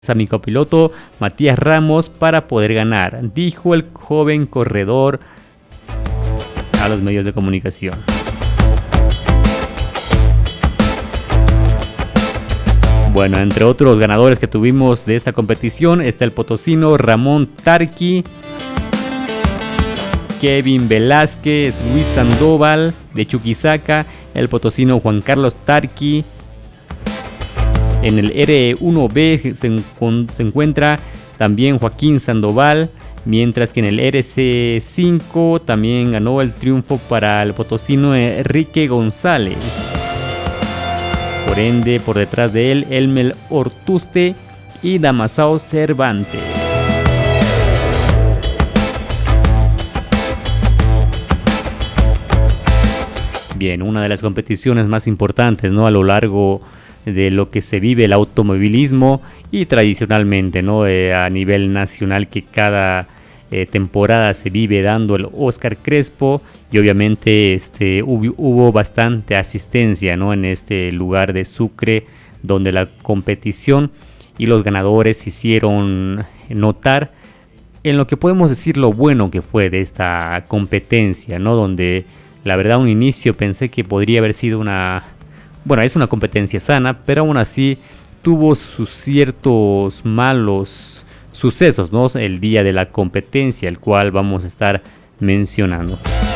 a mi copiloto Matías Ramos para poder ganar, dijo el joven corredor a los medios de comunicación. Bueno, entre otros ganadores que tuvimos de esta competición está el potosino Ramón Tarqui, Kevin Velázquez, Luis Sandoval de Chuquisaca, el potosino Juan Carlos Tarqui. En el R1B se encuentra también Joaquín Sandoval, mientras que en el RC5 también ganó el triunfo para el potosino Enrique González. Por ende, por detrás de él, Elmer Ortuste y Damasao Cervantes. Bien, una de las competiciones más importantes, ¿no?, a lo largo de lo que se vive el automovilismo y tradicionalmente, ¿no?, a nivel nacional, que cada temporada se vive dando el Oscar Crespo, y obviamente hubo bastante asistencia, ¿no?, en este lugar de Sucre, donde la competición y los ganadores hicieron notar en lo que podemos decir lo bueno que fue de esta competencia, ¿no?, donde la verdad un inicio pensé que podría haber sido es una competencia sana, pero aún así tuvo sus ciertos malos sucesos, ¿no?, el día de la competencia, el cual vamos a estar mencionando.